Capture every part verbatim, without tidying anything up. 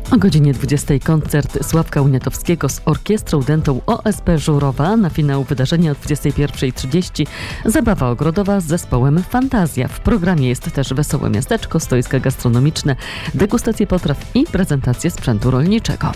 O godzinie dwudziestej koncert Sławka Uniatowskiego z Orkiestrą Dętą O S P Żurowa. Na finał wydarzenia o dwudziestej pierwszej trzydzieści zabawa ogrodowa z zespołem Fantazja. W programie jest też wesołe miasteczko, stoiska gastronomiczne, degustacje potraw i prezentacje sprzętu rolniczego.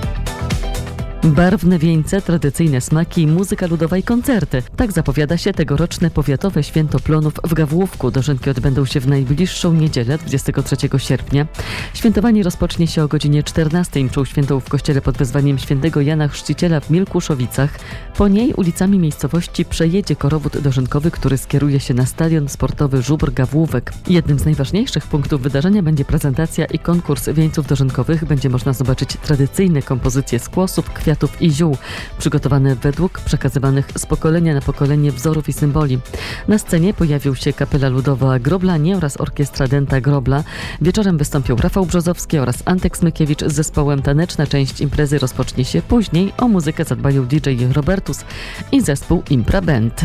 Barwne wieńce, tradycyjne smaki, muzyka ludowa i koncerty. Tak zapowiada się tegoroczne powiatowe święto plonów w Gawłówku. Dożynki odbędą się w najbliższą niedzielę, dwudziestego trzeciego sierpnia. Świętowanie rozpocznie się o godzinie czternastej mszą świętą w kościele pod wezwaniem świętego Jana Chrzciciela w Milkuszowicach. Po niej ulicami miejscowości przejedzie korowód dożynkowy, który skieruje się na stadion sportowy Żubr Gawłówek. Jednym z najważniejszych punktów wydarzenia będzie prezentacja i konkurs wieńców dożynkowych. Będzie można zobaczyć tradycyjne kompozycje z kłosów, kwiatów i ziół, przygotowane według przekazywanych z pokolenia na pokolenie wzorów i symboli. Na scenie pojawił się kapela ludowa Groblanie oraz orkiestra Dęta Grobla. Wieczorem wystąpią Rafał Brzozowski oraz Antek Smykiewicz z zespołem. Taneczna część imprezy rozpocznie się później. O muzykę zadbają D J Robertus i zespół Impra Band.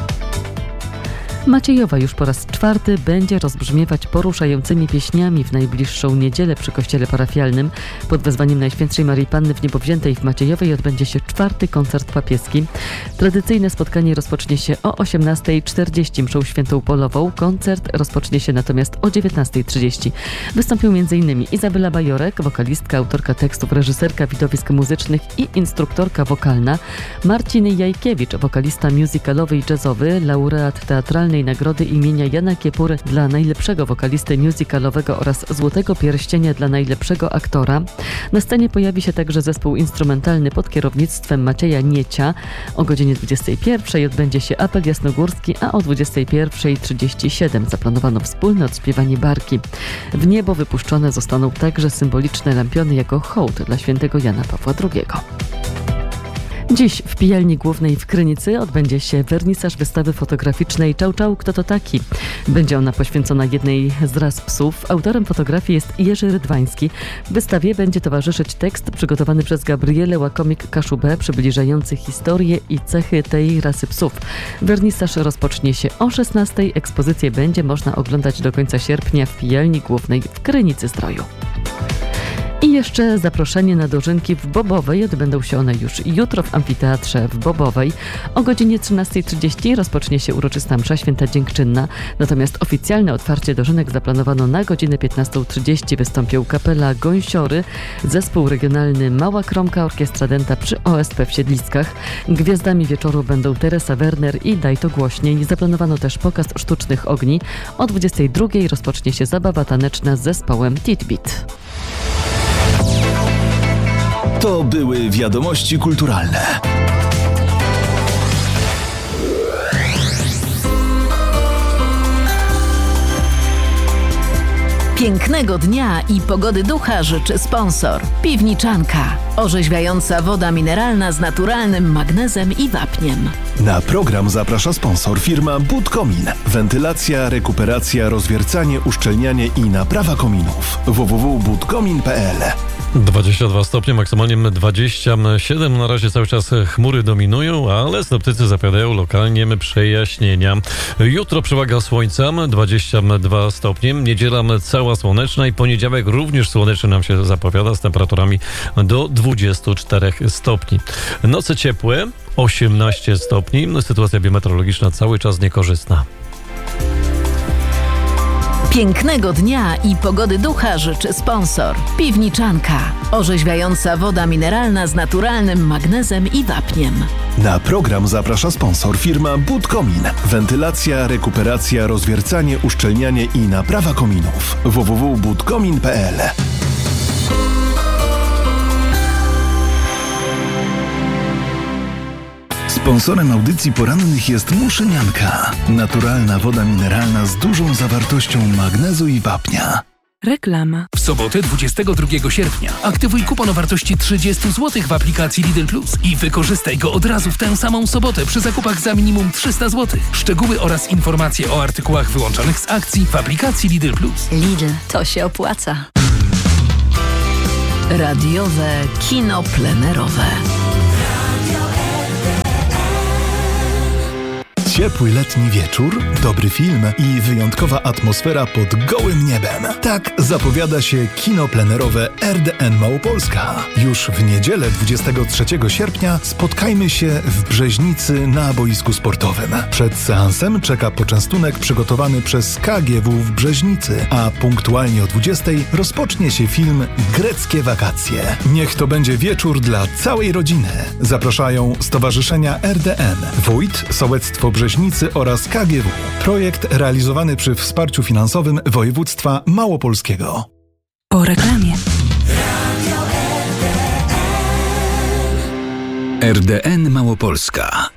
Maciejowa już po raz czwarty będzie rozbrzmiewać poruszającymi pieśniami w najbliższą niedzielę przy kościele parafialnym. Pod wezwaniem Najświętszej Maryi Panny w Niebowziętej w Maciejowej odbędzie się czwarty koncert papieski. Tradycyjne spotkanie rozpocznie się o osiemnastej czterdzieści mszą świętą polową. Koncert rozpocznie się natomiast o dziewiętnastej trzydzieści. Wystąpią m.in. Izabela Bajorek, wokalistka, autorka tekstów, reżyserka widowisk muzycznych i instruktorka wokalna, Marcin Jajkiewicz, wokalista musicalowy i jazzowy, laureat teatralnej nagrody imienia Jana Kiepury dla najlepszego wokalisty musicalowego oraz Złotego Pierścienia dla najlepszego aktora. Na scenie pojawi się także zespół instrumentalny pod kierownictwem Macieja Niecia. O godzinie dwudziestej pierwszej odbędzie się apel jasnogórski, a o dwudziestej pierwszej trzydzieści siedem zaplanowano wspólne odśpiewanie barki. W niebo wypuszczone zostaną także symboliczne lampiony jako hołd dla świętego Jana Pawła drugiego. Dziś w Pijalni Głównej w Krynicy odbędzie się wernisaż wystawy fotograficznej Czał Czał, kto to taki? Będzie ona poświęcona jednej z ras psów. Autorem fotografii jest Jerzy Rydwański. W wystawie będzie towarzyszyć tekst przygotowany przez Gabrielę Łakomik-Kaszubę, przybliżający historię i cechy tej rasy psów. Wernisaż rozpocznie się o szesnastej. Ekspozycję będzie można oglądać do końca sierpnia w Pijalni Głównej w Krynicy Zdroju. I jeszcze zaproszenie na dożynki w Bobowej. Odbędą się one już jutro w amfiteatrze w Bobowej. O godzinie trzynastej trzydzieści rozpocznie się uroczysta msza święta dziękczynna. Natomiast oficjalne otwarcie dożynek zaplanowano na godzinę piętnastą trzydzieści. Wystąpią kapela Gąsiory, zespół regionalny Mała Kromka, orkiestra Dęta przy O S P w Siedliskach. Gwiazdami wieczoru będą Teresa Werner i Daj to głośniej. Zaplanowano też pokaz sztucznych ogni. O dwudziestej drugiej rozpocznie się zabawa taneczna z zespołem Titbit. To były wiadomości kulturalne. Pięknego dnia i pogody ducha życzy sponsor. Piwniczanka. Orzeźwiająca woda mineralna z naturalnym magnezem i wapniem. Na program zaprasza sponsor firma Budkomin. Wentylacja, rekuperacja, rozwiercanie, uszczelnianie i naprawa kominów. w w w kropka budkomin kropka p l. dwadzieścia dwa stopnie, maksymalnie dwadzieścia siedem. Na razie cały czas chmury dominują, ale synoptycy zapowiadają lokalnie przejaśnienia. Jutro przewaga słońca, dwadzieścia dwa stopnie. Niedziela cała słoneczna i poniedziałek również słoneczny nam się zapowiada z temperaturami do dwudziestu czterech stopni. Noce ciepłe, osiemnaście stopni. Sytuacja biometeorologiczna cały czas niekorzystna. Pięknego dnia i pogody ducha życzy sponsor. Piwniczanka. Orzeźwiająca woda mineralna z naturalnym magnezem i wapniem. Na program zaprasza sponsor firma Budkomin. Wentylacja, rekuperacja, rozwiercanie, uszczelnianie i naprawa kominów. w w w kropka budkomin kropka p l. Sponsorem audycji porannych jest Muszynianka. Naturalna woda mineralna z dużą zawartością magnezu i wapnia. Reklama. W sobotę dwudziestego drugiego sierpnia aktywuj kupon o wartości trzydzieści złotych w aplikacji Lidl Plus i wykorzystaj go od razu w tę samą sobotę przy zakupach za minimum trzysta złotych. Szczegóły oraz informacje o artykułach wyłączonych z akcji w aplikacji Lidl Plus. Lidl, to się opłaca. Radiowe kino plenerowe. Ciepły letni wieczór, dobry film i wyjątkowa atmosfera pod gołym niebem. Tak zapowiada się kino plenerowe R D N Małopolska. Już w niedzielę dwudziestego trzeciego sierpnia spotkajmy się w Brzeźnicy na boisku sportowym. Przed seansem czeka poczęstunek przygotowany przez K G W w Brzeźnicy, a punktualnie o dwudziestej rozpocznie się film Greckie wakacje. Niech to będzie wieczór dla całej rodziny. Zapraszają stowarzyszenia R D N, Wójt, Sołectwo Brzeźnicy oraz K G W. Projekt realizowany przy wsparciu finansowym województwa małopolskiego. Po reklamie. R D N Małopolska.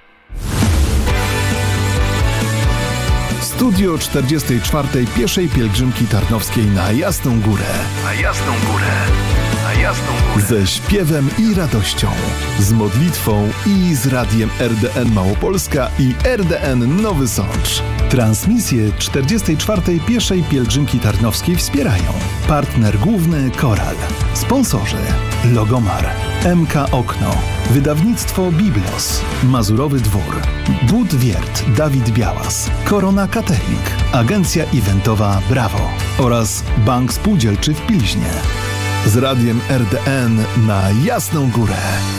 Studio czterdziestej czwartej Pieszej Pielgrzymki Tarnowskiej na Jasną Górę. Na Jasną Górę. Na Jasną Górę. Ze śpiewem i radością, z modlitwą i z radiem R D N Małopolska i R D N Nowy Sącz. Transmisję czterdziestej czwartej Pieszej Pielgrzymki Tarnowskiej wspierają partner główny Koral, sponsorzy Logomar, M K Okno, wydawnictwo Biblos, Mazurowy Dwór, Budwiert Dawid Białas, Korona Catering, agencja eventowa Brawo oraz Bank Spółdzielczy w Pilźnie. Z radiem R D N na Jasną Górę.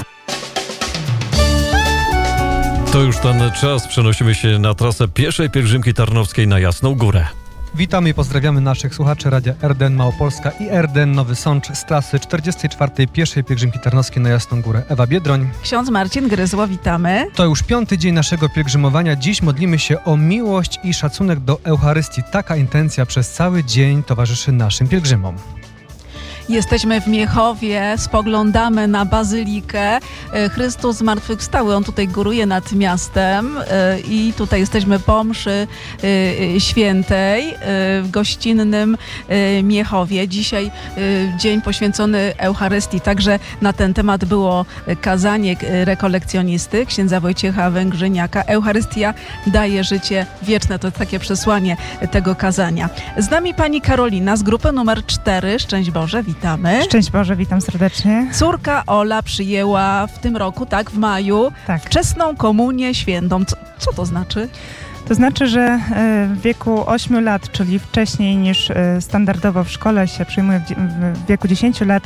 To już ten czas. Przenosimy się na trasę Pieszej Pielgrzymki Tarnowskiej na Jasną Górę. Witamy i pozdrawiamy naszych słuchaczy Radia R D N Małopolska i R D N Nowy Sącz z trasy czterdziestej czwartej Pieszej Pielgrzymki Tarnowskiej na Jasną Górę. Ewa Biedroń. Ksiądz Marcin Gryzło, witamy. To już piąty dzień naszego pielgrzymowania. Dziś modlimy się o miłość i szacunek do Eucharystii. Taka intencja przez cały dzień towarzyszy naszym pielgrzymom. Jesteśmy w Miechowie, spoglądamy na bazylikę. Chrystus zmartwychwstały, on tutaj góruje nad miastem i tutaj jesteśmy po mszy świętej w gościnnym Miechowie. Dzisiaj dzień poświęcony Eucharystii, także na ten temat było kazanie rekolekcjonisty, księdza Wojciecha Węgrzyniaka. Eucharystia daje życie wieczne, to takie przesłanie tego kazania. Z nami pani Karolina z grupy numer cztery. Szczęść Boże, witamy. Szczęść Boże, witam serdecznie. Córka Ola przyjęła w tym roku, tak, w maju, tak. wczesną komunię świętą. Co, co to znaczy? To znaczy, że w wieku ośmiu lat, czyli wcześniej niż standardowo w szkole się przyjmuje w wieku dziesięciu lat,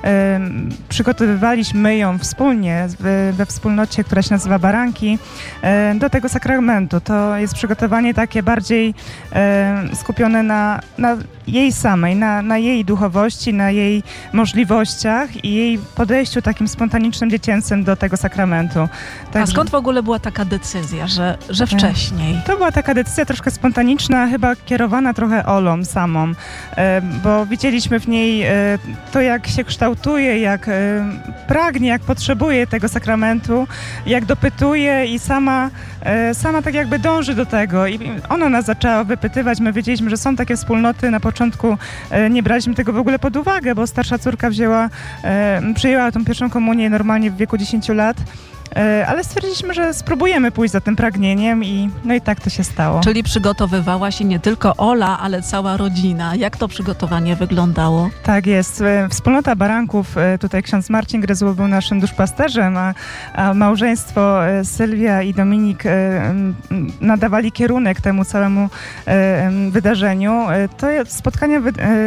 przygotowywaliśmy ją wspólnie we wspólnocie, która się nazywa Baranki, do tego sakramentu. To jest przygotowanie takie bardziej skupione na, na jej samej, na, na jej duchowości, na jej możliwościach i jej podejściu takim spontanicznym, dziecięcym do tego sakramentu. Tak. A skąd w ogóle była taka decyzja, że, że wcześniej? To była taka decyzja troszkę spontaniczna, chyba kierowana trochę Olą samą, bo widzieliśmy w niej to, jak się kształtuje, jak pragnie, jak potrzebuje tego sakramentu, jak dopytuje i sama, sama tak jakby dąży do tego. I ona nas zaczęła wypytywać, my wiedzieliśmy, że są takie wspólnoty. Na początku nie braliśmy tego w ogóle pod uwagę, bo starsza córka wzięła, przyjęła tą pierwszą komunię normalnie w wieku dziesięciu lat. Ale stwierdziliśmy, że spróbujemy pójść za tym pragnieniem i no i tak to się stało. Czyli przygotowywała się nie tylko Ola, ale cała rodzina. Jak to przygotowanie wyglądało? Tak jest. Wspólnota Baranków, tutaj ksiądz Marcin Gryzło był naszym duszpasterzem, a, a małżeństwo Sylwia i Dominik nadawali kierunek temu całemu wydarzeniu. To spotkania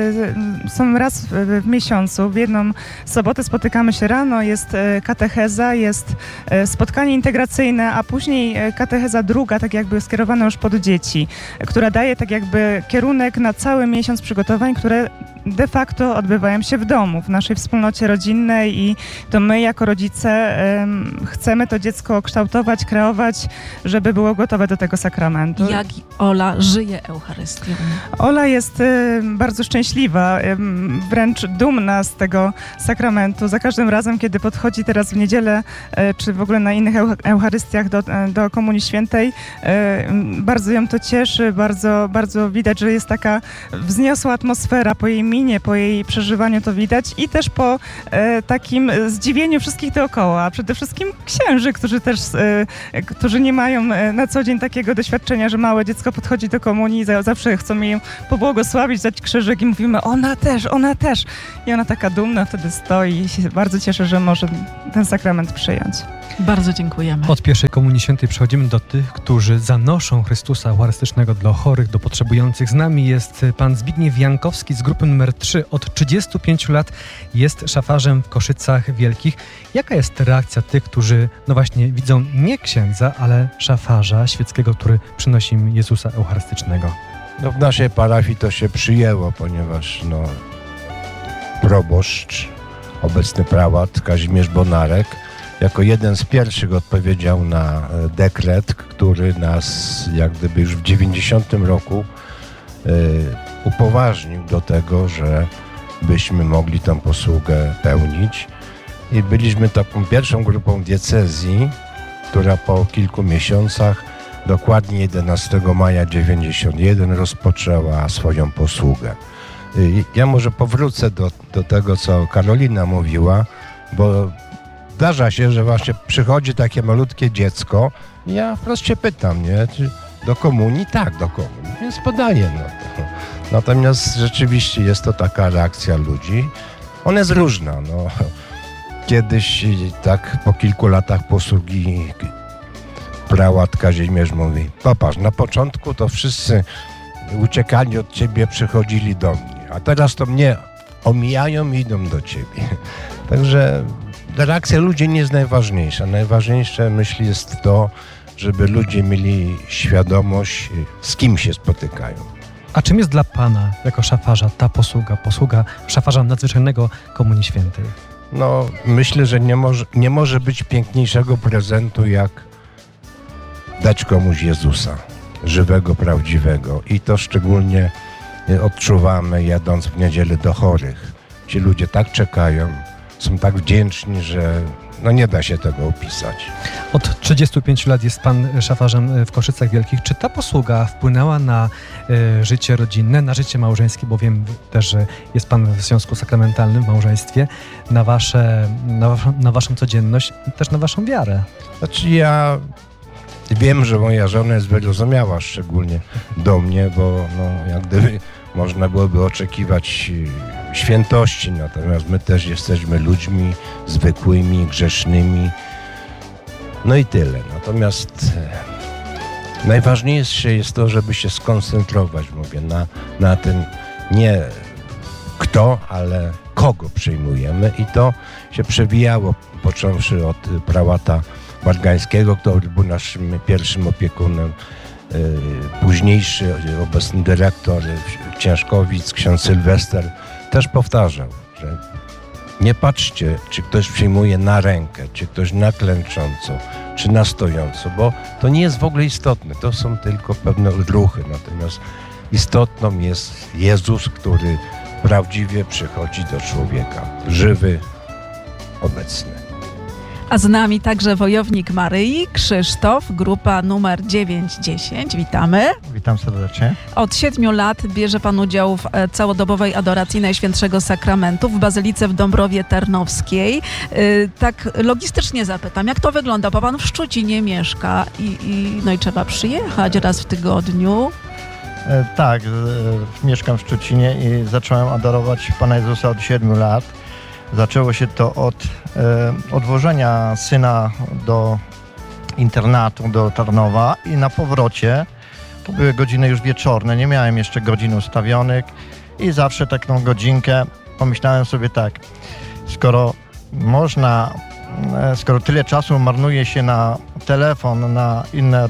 są raz w miesiącu. W jedną sobotę spotykamy się rano, jest katecheza, jest spotkanie integracyjne, a później katecheza druga, tak jakby skierowana już pod dzieci, która daje tak jakby kierunek na cały miesiąc przygotowań, które de facto odbywają się w domu, w naszej wspólnocie rodzinnej i to my jako rodzice um, chcemy to dziecko kształtować, kreować, żeby było gotowe do tego sakramentu. Jak Ola żyje Eucharystią? Ola jest y, bardzo szczęśliwa, y, wręcz dumna z tego sakramentu. Za każdym razem, kiedy podchodzi teraz w niedzielę, y, czy w ogóle na innych Eucharystiach do, do Komunii Świętej, y, bardzo ją to cieszy, bardzo, bardzo widać, że jest taka wzniosła atmosfera po jej minie, po jej przeżywaniu to widać i też po e, takim zdziwieniu wszystkich dookoła, a przede wszystkim księży, którzy też, e, którzy nie mają na co dzień takiego doświadczenia, że małe dziecko podchodzi do komunii, za, zawsze chcą jej pobłogosławić, dać krzyżyk i mówimy, ona też, ona też. I ona taka dumna wtedy stoi i się bardzo cieszy, że może ten sakrament przyjąć. Bardzo dziękujemy. Od pierwszej Komunii Świętej przechodzimy do tych, którzy zanoszą Chrystusa Eucharystycznego dla chorych, do potrzebujących. Z nami jest pan Zbigniew Jankowski z grupy numer trzy. Od trzydziestu pięciu lat jest szafarzem w Koszycach Wielkich. Jaka jest reakcja tych, którzy no właśnie widzą nie księdza, ale szafarza świeckiego, który przynosi im Jezusa Eucharystycznego? No w naszej parafii to się przyjęło, ponieważ no, proboszcz, obecny prałat Kazimierz Bonarek, jako jeden z pierwszych odpowiedział na dekret, który nas jak gdyby już w dziewięćdziesiątym roku y, upoważnił do tego, że byśmy mogli tę posługę pełnić. I byliśmy taką pierwszą grupą diecezji, która po kilku miesiącach, dokładnie jedenastego maja dziewięćdziesiątego pierwszego rozpoczęła swoją posługę. Y, ja może powrócę do, do tego, co Karolina mówiła, bo zdarza się, że właśnie przychodzi takie malutkie dziecko i ja wprost się pytam, nie? Czy do komunii? Tak, do komunii. Więc podaję. No. Natomiast rzeczywiście jest to taka reakcja ludzi. Ona jest różna. No. Kiedyś tak po kilku latach posługi prałat Kazimierz mówi, popatrz, na początku to wszyscy uciekali od ciebie, przychodzili do mnie, a teraz to mnie omijają i idą do ciebie. Także reakcja ludzi nie jest najważniejsza. Najważniejsze, myślę, jest to, żeby ludzie mieli świadomość, z kim się spotykają. A czym jest dla pana, jako szafarza, ta posługa, posługa szafarza nadzwyczajnego Komunii Świętej? No, myślę, że nie może, nie może być piękniejszego prezentu, jak dać komuś Jezusa, żywego, prawdziwego. I to szczególnie odczuwamy, jadąc w niedzielę do chorych. Ci ludzie tak czekają, są tak wdzięczni, że no nie da się tego opisać. Od trzydziestu pięciu lat jest pan szafarzem w Koszycach Wielkich. Czy ta posługa wpłynęła na e, życie rodzinne, na życie małżeńskie, bo wiem też, że jest pan w związku sakramentalnym, w małżeństwie, na, wasze, na, na waszą codzienność, też na waszą wiarę? Znaczy ja wiem, że moja żona jest wyrozumiała, szczególnie do mnie, bo no, jak gdyby można byłoby oczekiwać świętości, natomiast my też jesteśmy ludźmi zwykłymi, grzesznymi. No i tyle. Natomiast e, najważniejsze jest to, żeby się skoncentrować, mówię, na, na tym nie kto, ale kogo przyjmujemy. I to się przewijało, począwszy od prałata Wargańskiego, który był naszym pierwszym opiekunem. Późniejszy, obecny dyrektor Ciężkowic, ksiądz Sylwester, też powtarzał, że nie patrzcie, czy ktoś przyjmuje na rękę, czy ktoś na klęcząco, czy na stojąco, bo to nie jest w ogóle istotne, to są tylko pewne ruchy, natomiast istotną jest Jezus, który prawdziwie przychodzi do człowieka, żywy, obecny. A z nami także wojownik Maryi, Krzysztof, grupa numer dziewięć dziesięć. Witamy. Witam serdecznie. Od siedmiu lat bierze pan udział w całodobowej adoracji Najświętszego Sakramentu w Bazylice w Dąbrowie Tarnowskiej. Yy, tak logistycznie zapytam, jak to wygląda, bo pan w Szczucinie mieszka i, i, no i trzeba przyjechać raz w tygodniu. E, tak, e, mieszkam w Szczucinie i zacząłem adorować Pana Jezusa od siedmiu lat. Zaczęło się to od e, odwożenia syna do internatu, do Tarnowa i na powrocie, to były godziny już wieczorne, nie miałem jeszcze godzin ustawionych i zawsze taką godzinkę pomyślałem sobie tak, skoro można, e, skoro tyle czasu marnuje się na telefon, na inne,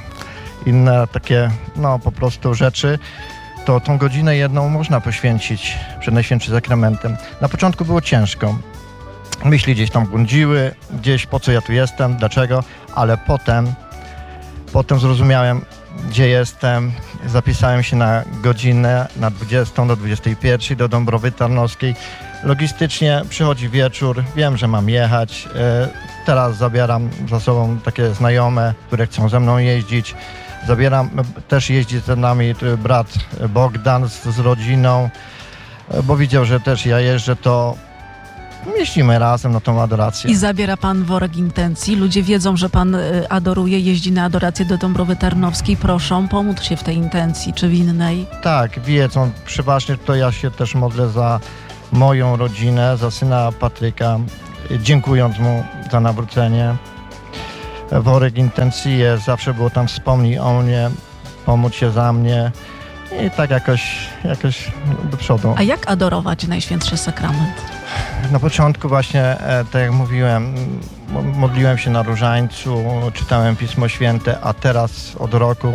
inne takie, no po prostu rzeczy, to tą godzinę jedną można poświęcić przed Najświętszym Sakramentem. Na początku było ciężko. Myśli gdzieś tam błądziły, gdzieś po co ja tu jestem, dlaczego, ale potem, potem zrozumiałem, gdzie jestem. Zapisałem się na godzinę, na dwudziestą do dwudziestej pierwszej do Dąbrowy Tarnowskiej. Logistycznie przychodzi wieczór, wiem, że mam jechać. Teraz zabieram za sobą takie znajome, które chcą ze mną jeździć. Zabieram, też jeździ z nami brat Bogdan z, z rodziną. bo widział, że też ja jeżdżę, to jeździmy razem na tą adorację. I zabiera pan worek intencji. Ludzie wiedzą, że pan y, adoruje, jeździ na adorację do Dąbrowy Tarnowskiej. Proszą pomóc się w tej intencji czy w innej. Tak, wiedzą. Przeważnie to ja się też modlę za moją rodzinę, za syna Patryka, dziękując mu za nawrócenie. Worek intencji jest, zawsze było tam wspomnij o mnie, pomóc się za mnie i tak jakoś, jakoś do przodu. A jak adorować Najświętszy Sakrament? Na początku właśnie, tak jak mówiłem, modliłem się na różańcu, czytałem Pismo Święte, a teraz od roku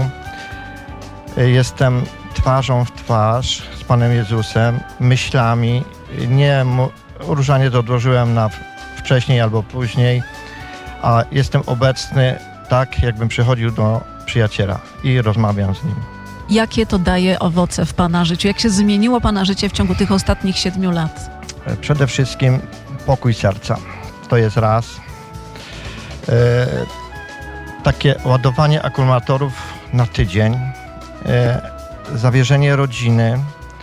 jestem twarzą w twarz z Panem Jezusem, myślami. Nie, różaniec odłożyłem na wcześniej albo później, a jestem obecny tak, jakbym przychodził do przyjaciela i rozmawiam z nim. Jakie to daje owoce w pana życiu? Jak się zmieniło pana życie w ciągu tych ostatnich siedmiu lat? Przede wszystkim pokój serca. To jest raz. E, takie ładowanie akumulatorów na tydzień. E, zawierzenie rodziny.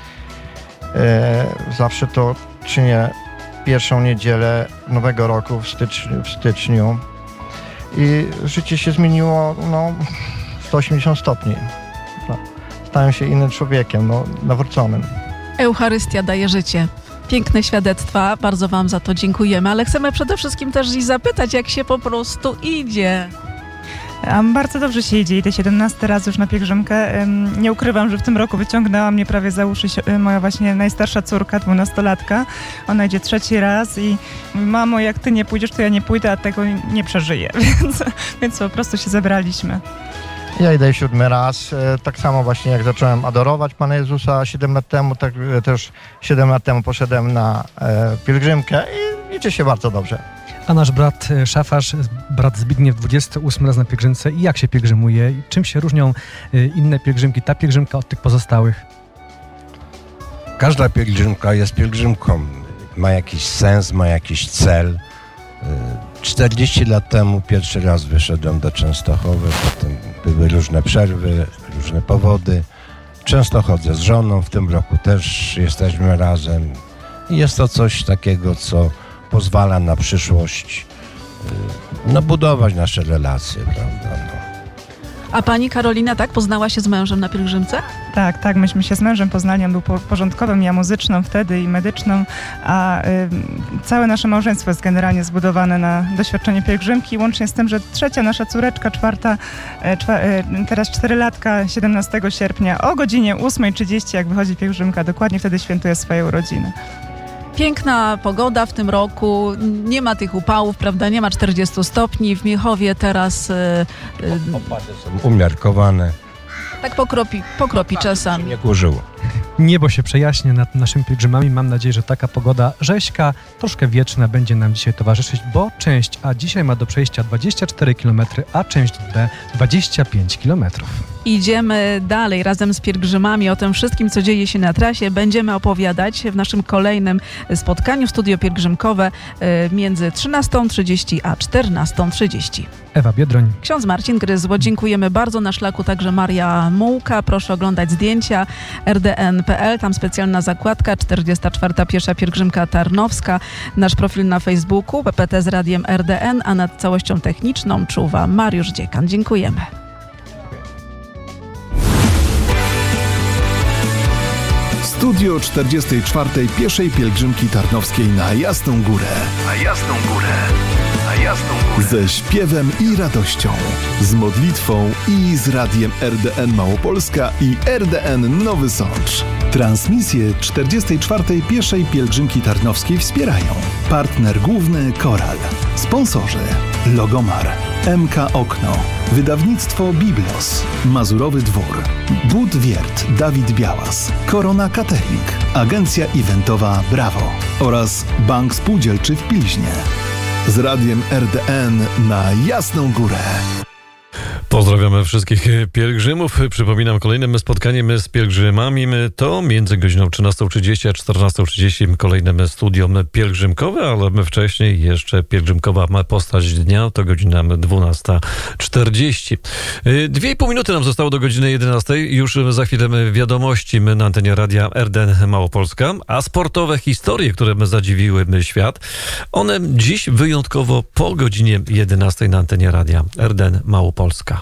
E, zawsze to czynię pierwszą niedzielę nowego roku w styczniu. W styczniu. I życie się zmieniło no, sto osiemdziesiąt stopni. No, stałem się innym człowiekiem, no, nawróconym. Eucharystia daje życie. Piękne świadectwa, bardzo wam za to dziękujemy, ale chcemy przede wszystkim też i zapytać, jak się po prostu idzie. A bardzo dobrze się idzie, idę siedemnasty raz już na pielgrzymkę. Nie ukrywam, że w tym roku wyciągnęła mnie prawie za uszy moja właśnie najstarsza córka, dwunastolatka. Ona idzie trzeci raz i mówi, mamo, jak ty nie pójdziesz, to ja nie pójdę, a tego nie przeżyję. Więc, więc po prostu się zebraliśmy. Ja idę siódmy raz, tak samo właśnie jak zacząłem adorować Pana Jezusa siedem lat temu, tak też siedem lat temu poszedłem na e, pielgrzymkę i idzie się bardzo dobrze. A nasz brat szafarz, brat Zbigniew, dwudziesty ósmy raz na pielgrzymce. I jak się pielgrzymuje? Czym się różnią inne pielgrzymki, ta pielgrzymka od tych pozostałych? Każda pielgrzymka jest pielgrzymką. Ma jakiś sens, ma jakiś cel. czterdzieści lat temu pierwszy raz wyszedłem do Częstochowy, potem były różne przerwy, różne powody. Często chodzę z żoną, w tym roku też jesteśmy razem. I jest to coś takiego, co pozwala na przyszłość no, budować nasze relacje, prawda? No. A pani Karolina, tak, poznała się z mężem na pielgrzymce? Tak, tak, myśmy się z mężem poznali, on był porządkowym, ja muzyczną wtedy i medyczną, a y, całe nasze małżeństwo jest generalnie zbudowane na doświadczeniu pielgrzymki, łącznie z tym, że trzecia nasza córeczka, czwarta, y, czwa, y, teraz czterylatka, siedemnastego sierpnia o godzinie ósma trzydzieści, jak wychodzi pielgrzymka, dokładnie wtedy świętuje swoje urodziny. Piękna pogoda w tym roku, nie ma tych upałów, prawda, nie ma czterdziestu stopni, w Miechowie teraz... Yy, yy, Opady są umiarkowane. Tak pokropi, pokropi czasami. Nie kurzyło. Niebo się przejaśnia nad naszymi pielgrzymami. Mam nadzieję, że taka pogoda rzeźka, troszkę wieczna będzie nam dzisiaj towarzyszyć, bo część A dzisiaj ma do przejścia dwadzieścia cztery kilometry, a część B dwadzieścia pięć kilometrów. Idziemy dalej razem z pielgrzymami o tym wszystkim, co dzieje się na trasie. Będziemy opowiadać w naszym kolejnym spotkaniu Studio Pielgrzymkowe między trzynastą trzydzieści a czternastą trzydzieści. Ewa Biedroń. Ksiądz Marcin Gryzło. Dziękujemy bardzo. Na szlaku także Maria Mułka. Proszę oglądać zdjęcia R D N kropka P L. Tam specjalna zakładka czterdziesta czwarta Piesza Pielgrzymka Tarnowska. Nasz profil na Facebooku P P T z Radiem R D N, a nad całością techniczną czuwa Mariusz Dziekan. Dziękujemy. Studio czterdziestej czwartej Pieszej Pielgrzymki Tarnowskiej na Jasną Górę. Na Jasną Górę. Na Jasną Górę. Ze śpiewem i radością. Z modlitwą i z radiem R D N Małopolska i R D N Nowy Sącz. Transmisję czterdziestej czwartej Pieszej Pielgrzymki Tarnowskiej wspierają partner główny Koral, sponsorzy Logomar, M K Okno, wydawnictwo Biblos, Mazurowy Dwór, Bud Wiert Dawid Białas, Korona Catering, agencja eventowa Brawo oraz Bank Spółdzielczy w Pilźnie. Z radiem R D N na Jasną Górę. Pozdrawiamy wszystkich pielgrzymów. Przypominam, kolejnym spotkaniem z pielgrzymami to między godziną trzynastą trzydzieści a czternastą trzydzieści kolejnym studium pielgrzymkowe, ale wcześniej jeszcze pielgrzymkowa postać dnia to godzina dwunasta czterdzieści. Dwie i pół minuty nam zostało do godziny jedenastej. Już za chwilę wiadomości na antenie radia R D N Małopolska, a sportowe historie, które zadziwiły świat, one dziś wyjątkowo po godzinie jedenastej na antenie radia R D N Małopolska.